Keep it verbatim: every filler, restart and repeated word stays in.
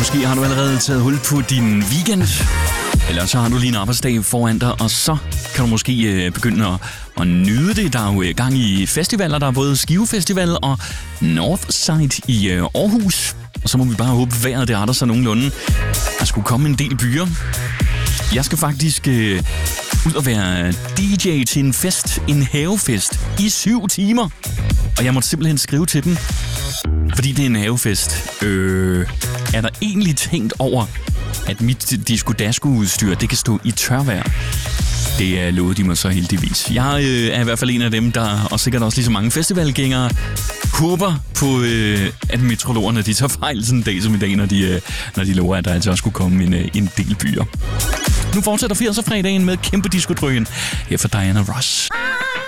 Måske har du allerede taget hul på din weekend, eller så har du lige en arbejdsdag foran dig, og så kan du måske øh, begynde at, at nyde det. Der er jo gang i festivaler, der er både Skive Festival og Northside i øh, Aarhus. Og så må vi bare håbe, vejret det arter sig nogenlunde. Der skulle komme en del byer. Jeg skal faktisk øh, ud og være D J til en fest, en havefest, i syv timer. Og jeg måtte simpelthen skrive til dem, fordi det er en havefest. Øh, er der egentlig tænkt over, at mit disco-dasko-udstyr, det kan stå i tørvejr? Det er lovet de mig så heldigvis. Jeg øh, er i hvert fald en af dem, der, og sikkert også lige så mange festivalgængere, håber på, øh, at meteorologerne de tager fejl sådan en dag som i dag, når de, øh, når de lover, at der altså også skulle komme en, øh, en del byer. Nu fortsætter firser-fredagen med kæmpe disco-drøen her for Diana Ross.